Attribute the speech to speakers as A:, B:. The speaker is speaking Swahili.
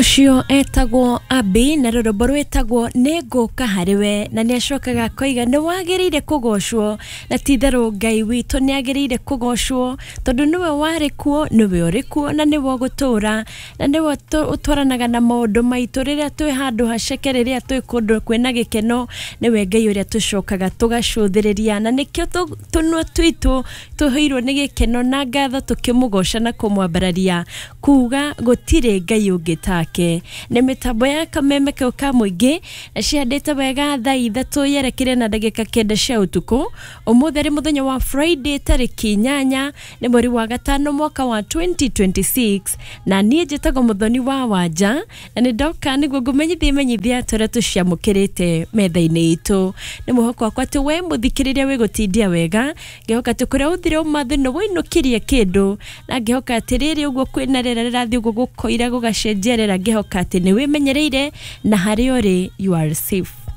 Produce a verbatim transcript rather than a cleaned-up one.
A: Ucio etagwo Abi na rurumbo rwetagwo Nenguka hariwe na niacokaga koiga ni wagirire kugocwo na titharu Ngai witu niagirire kugocwo tondu niwe wari kuo niwe uri kuo na niwe gutura na niwe utwaranaga na maundu maitu riria twi handu haceke riria twi kundu kwina gikeno niwe Ngai uria tucokaga tugacuthiriria na nikio tunwa twitu tuheirwo ni gikeno na ngatho tukimugoca na kumwambararia kuga gutire Ngai ungitake ni mitambo ya kameme kau ka muingi na ciandite wega thaa ithatu yerekire na ndagika kenda cia utuku umutheri muthenya wa Friday tariki nyanya ni mweri wa gatano mwaka wa twenty twenty-six na nie njitagwo Muthoni wa Wanja na ni ndoka niguo ngumenyithie menyithia turia tuciamukirite metha-ini itu ni muhoko wakwa ati we muthikiriria we gutindia wega ngihoka ati kuria uthire umathino winukirie kindu na ngihoka ati riri uguo kwina rera rirathi uguo gukoira gugacenjerera ngihoka ati ni wimenyereire na hari uri you are safe.